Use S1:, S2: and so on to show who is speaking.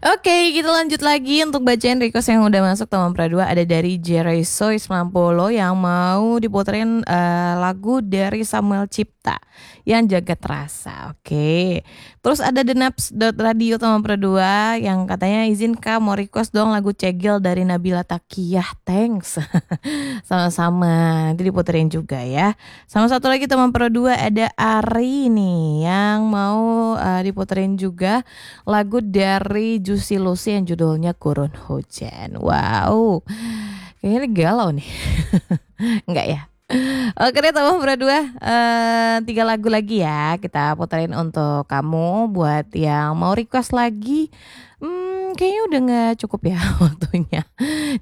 S1: Oke, kita lanjut lagi untuk bacain request yang udah masuk teman Pradua. Ada dari Jeresoy 90 yang mau diputerin lagu dari Samuel Cipta yang Jagat Rasa. Oke. Terus ada thenaps.radio teman Pradua yang katanya izin Kak mau request dong lagu Cegil dari Nabila Takiyah. Thanks. Sama-sama. Nanti diputerin juga ya. Sama satu lagi teman Pradua ada Ari nih yang mau diputerin juga lagu dari Juicy Lucy yang judulnya Gurun Hujan. Wow, kayaknya ini galau nih. Enggak ya? Oke deh teman berdua, 3 lagu lagi ya kita puterin untuk kamu buat yang mau request lagi. Kayaknya udah nggak cukup ya waktunya.